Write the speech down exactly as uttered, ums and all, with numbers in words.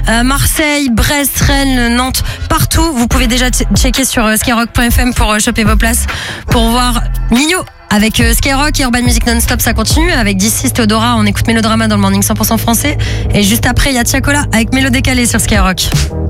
euh, Marseille, Brest, Rennes, Nantes, partout. Vous pouvez déjà t- checker sur euh, skyrock point f m pour euh, choper vos places, pour voir Nino. Avec euh, Skyrock et Urban Music Non-Stop, ça continue. Avec D six, Théodora, on écoute Mélodrama dans le Morning cent pour cent français. Et juste après, il y a Tiakola avec Mélo Décalé sur Skyrock.